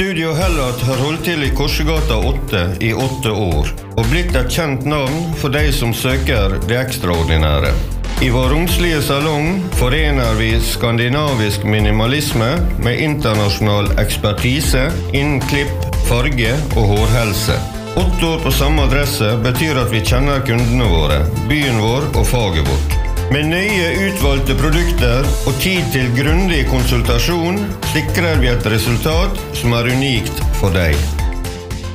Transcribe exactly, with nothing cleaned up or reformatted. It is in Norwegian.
Studio Hellat har holdt til I Korsegata åtte I åtte år, og blitt et kjent navn for de som søker det ekstraordinære. I vår romslige salong forener vi skandinavisk minimalisme med internasjonal ekspertise innen klipp, farge og hårhelse. Åtte år på samme adresse betyr at vi kjenner kundene våre, byen vår og faget vårt. Med nøye utvalgte produkter og tid til grundig konsultasjon sikrer vi et resultat som er unikt for deg.